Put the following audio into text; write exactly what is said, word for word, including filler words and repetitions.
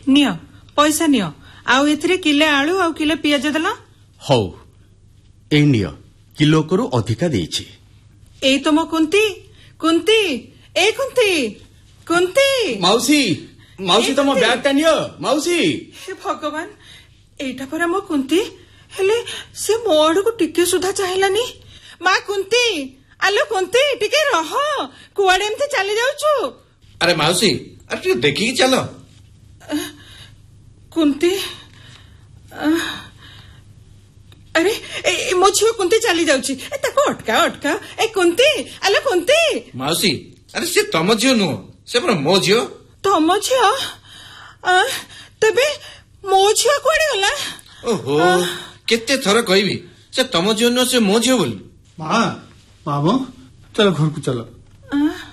neo पैसा neo आउ एथिरे किले आलू आउ किले पियाज देला हौ ए नियो किलो करू अधिका देइछि ए तो मो कुंती कुंती ए कुंती कुंती माउसी माउसी तम बैग टा नियो माउसी हे भगवान एटा परा मो कुंती हेले से मो आडू टिके सुधा चाहिलानी माँ कुंती आलो कुंती टिके रह कुआडे एमते चली जाउछु अरे माउसी अरे टिके देखि चलो कुंती अरे ए, मो झियो कुंती चली जाउछि ए ताको अटका अटका ए कुंती आलो कुंती माउसी अरे से तम झियो नु से पर मो झियो तम झियो तबे मो झियो कुआडे होला ओहो केते थर कहबी से तम झियो न से मो झियो बोल माँ मामो चलो घर को चलो आ,